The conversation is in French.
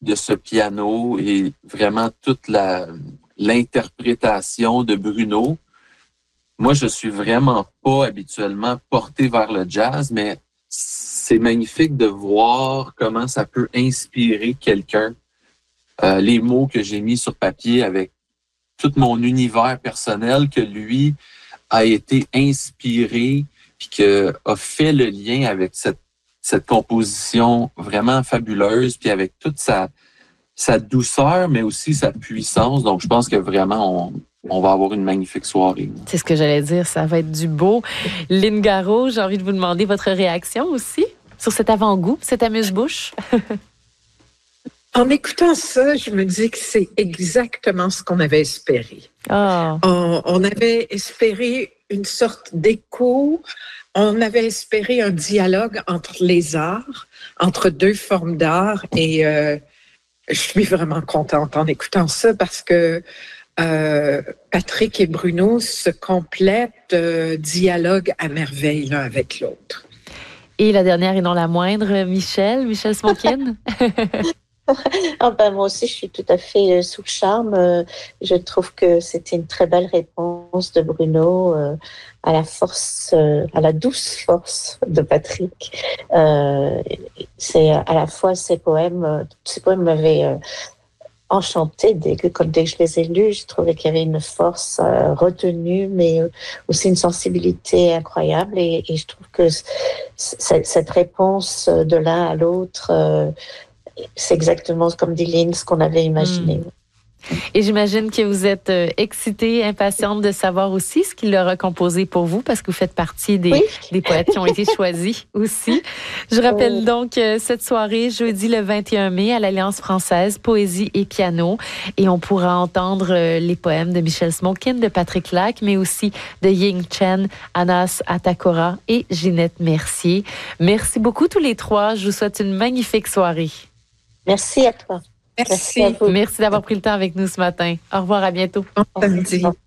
de ce piano et vraiment toute l'interprétation de Bruno. Moi, je suis vraiment pas habituellement porté vers le jazz, mais c'est magnifique de voir comment ça peut inspirer quelqu'un. Les mots que j'ai mis sur papier avec tout mon univers personnel que lui a été inspiré puis que a fait le lien avec cette composition vraiment fabuleuse puis avec toute sa douceur mais aussi sa puissance. Donc je pense que vraiment on va avoir une magnifique soirée. C'est ce que j'allais dire, ça va être du beau. Lynn Garot, j'ai envie de vous demander votre réaction aussi sur cet avant-goût, cet amuse-bouche. En écoutant ça, je me dis que c'est exactement ce qu'on avait espéré. Oh. On avait espéré une sorte d'écho, on avait espéré un dialogue entre les arts, entre deux formes d'art, et je suis vraiment contente en écoutant ça parce que Patrick et Bruno se complètent, dialoguent à merveille l'un avec l'autre. Et la dernière et non la moindre, Michel Smokin. Moi aussi, je suis tout à fait sous le charme. Je trouve que c'était une très belle réponse de Bruno à la force, à la douce force de Patrick. C'est à la fois ces poèmes m'avaient enchantée dès que je les ai lus. Je trouvais qu'il y avait une force retenue, mais aussi une sensibilité incroyable. Et je trouve que cette réponse de l'un à l'autre, c'est exactement comme dit Lynn, ce qu'on avait imaginé. Et j'imagine que vous êtes excitée, impatiente de savoir aussi ce qu'il aura composé pour vous, parce que vous faites partie des poètes qui ont été choisis aussi. Je rappelle donc cette soirée, jeudi le 21 mai, à l'Alliance française, poésie et piano. Et on pourra entendre les poèmes de Michel Smokin, de Patrick Lac, mais aussi de Ying Chen, Anas Atakora et Ginette Mercier. Merci beaucoup tous les trois. Je vous souhaite une magnifique soirée. Merci à toi. Merci. À vous. Merci d'avoir pris le temps avec nous ce matin. Au revoir, à bientôt. Bon samedi.